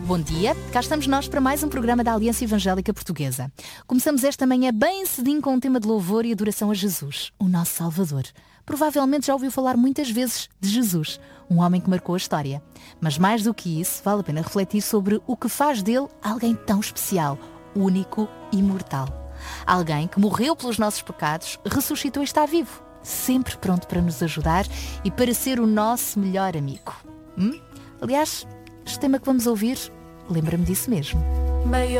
Bom dia, cá estamos nós para mais um programa da Aliança Evangélica Portuguesa. Começamos esta manhã bem cedinho com um tema de louvor e adoração a Jesus, o nosso Salvador. Provavelmente já ouviu falar muitas vezes de Jesus, um homem que marcou a história. Mas mais do que isso, vale a pena refletir sobre o que faz dele alguém tão especial, único e imortal. Alguém que morreu pelos nossos pecados, ressuscitou e está vivo, sempre pronto para nos ajudar e para ser o nosso melhor amigo. Aliás, este tema que vamos ouvir lembra-me disso mesmo.